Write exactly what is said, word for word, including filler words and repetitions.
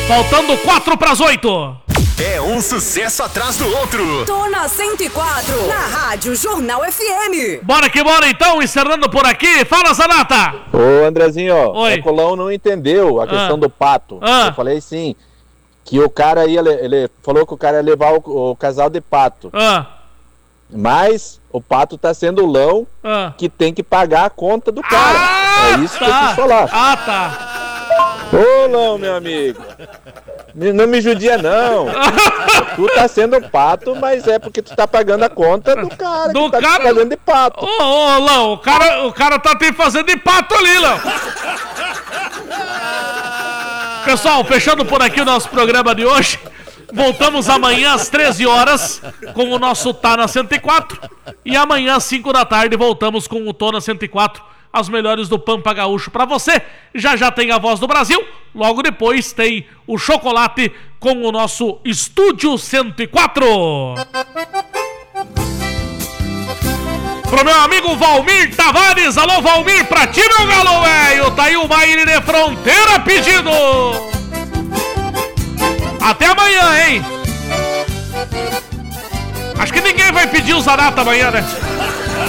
Faltando quatro pras oito. É um sucesso atrás do outro. Tô na cento e quatro, na Rádio Jornal F M. Bora que bora então, encerrando por aqui. Fala, Zanata. Ô, Andrezinho, Oi. o Colão não entendeu a questão Ah. do pato. Ah. Eu falei sim, que o cara ia, ele falou que o cara ia levar o, o casal de pato. Ah, Mas o pato tá sendo o lão ah. que tem que pagar a conta do cara. Ah, é isso que eu tá. quis falar. Ah, tá. Ô, lão, meu amigo. Me- Não me judia, não. Tu tá sendo pato, mas é porque tu tá pagando a conta do cara Do que tá cara- te pagando de pato. Ô, ô, Lão, o cara, o cara tá te fazendo de pato ali, Lão. Pessoal, fechando por aqui o nosso programa de hoje. Voltamos amanhã às treze horas com o nosso Tá na cento e quatro. E amanhã às cinco da tarde voltamos com o Tô na cento e quatro. As melhores do Pampa Gaúcho pra você. Já já tem a Voz do Brasil. Logo depois tem o Chocolate com o nosso Estúdio cento e quatro. Pro meu amigo Valmir Tavares. Alô, Valmir, pra ti, meu galo, velho. Tá aí o baile de fronteira pedindo. Até amanhã, hein? Acho que ninguém vai pedir o Zanata amanhã, né?